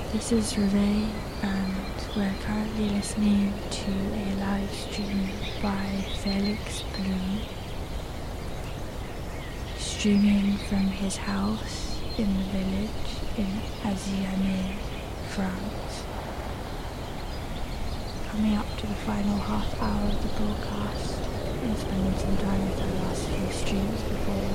This is Reve, and we're currently listening to a live stream by Felix Bloom, streaming from his house in the village in Aziane, France. Coming up to the final half hour of the broadcast and spending some time with our last few streams before